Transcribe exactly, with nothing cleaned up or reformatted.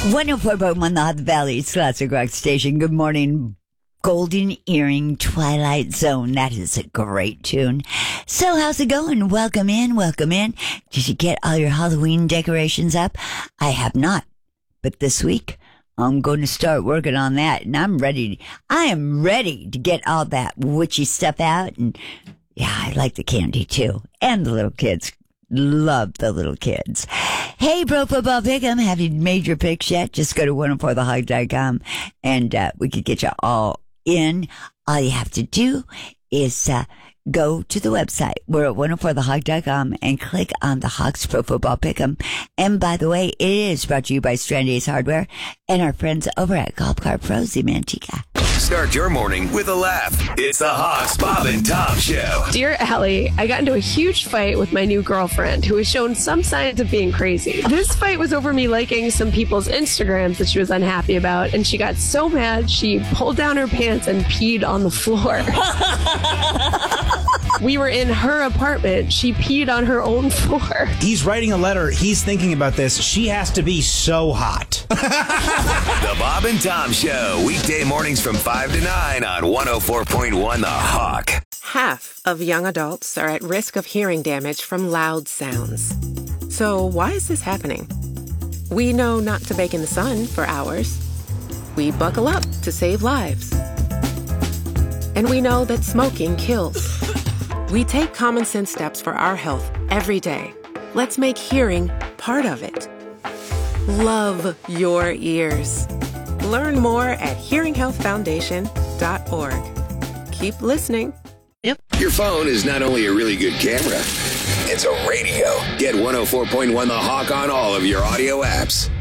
one oh four point one The Hot Valley's Classic Rock Station. Good morning, Golden Earring Twilight Zone. That is a great tune. So how's it going? Welcome in, welcome in. Did you get all your Halloween decorations up? I have not. But this week, I'm going to start working on that. And I'm ready. I am ready to get all that witchy stuff out. And yeah, I like the candy too. And the little kids. Love the little kids. Hey, Pro Football Pick'em, have you made your picks yet? Just go to one oh four the hog dot com and uh, we could get you all in. All you have to do is uh, go to the website. We're at one oh four the hog dot com and click on the Hawks Pro Football Pick'em. And by the way, it is brought to you by Strand Ace Hardware and our friends over at Golf Cart Pros in Manteca. Start your morning with a laugh. It's the Hawks, Bob and Tom Show. Dear Allie, I got into a huge fight with my new girlfriend who has shown some signs of being crazy. This fight was over me liking some people's Instagrams that she was unhappy about, and she got so mad she pulled down her pants and peed on the floor. We were in her apartment. She peed on her own floor. He's writing a letter. He's thinking about this. She has to be so hot. The Bob and Tom Show, weekday mornings from five to nine on one oh four point one The Hawk. Half of young adults are at risk of hearing damage from loud sounds. So why is this happening? We know not to bake in the sun for hours. We buckle up to save lives. And we know that smoking kills. We take common sense steps for our health every day. Let's make hearing part of it. Love your ears. Learn more at hearing health foundation dot org. Keep listening. Yep. Your phone is not only a really good camera, it's a radio. Get one oh four point one The Hawk on all of your audio apps.